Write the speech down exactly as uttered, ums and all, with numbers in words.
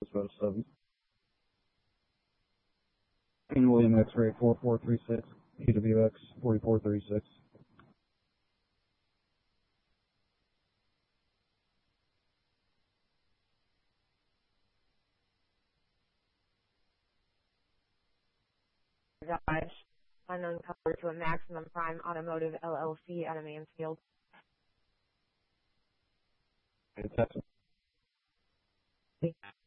about a seven. And William X-ray four four three six, E W X forty-four thirty-six. Dodge, unknown color to a Maximum Prime Automotive L L C out of Mansfield. Fantastic.